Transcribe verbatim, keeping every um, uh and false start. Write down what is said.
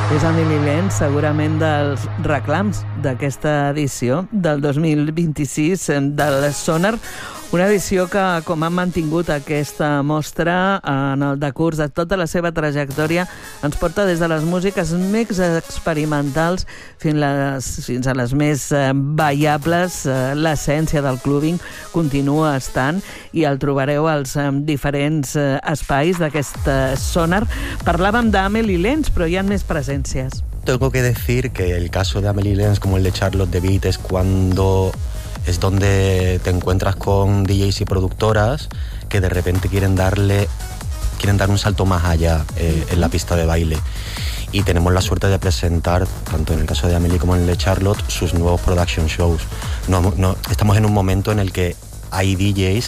És Amelie Lenz, segurament dels reclams d'aquesta edició del dos mil vint-i-sis del Sonar, una edició que, com han mantingut aquesta mostra en el decurs de tota la seva trajectòria, ens porta des de les músiques més experimentals fins, les, fins a les més ballables. L'essència del clubbing continua estant i el trobareu als diferents espais d'aquest Sonar. Parlàvem d'Amelie Lenz, però hi ha més presències. Tengo que decir que el caso de Amelie Lenz, como el de Charlotte de Witt, es cuando es donde te encuentras con D Js y productoras que de repente quieren darle quieren dar un salto más allá eh, en la pista de baile. Y tenemos la suerte de presentar, tanto en el caso de Amelie como en el de Charlotte, sus nuevos production shows. No, no, estamos en un momento en el que hay D Js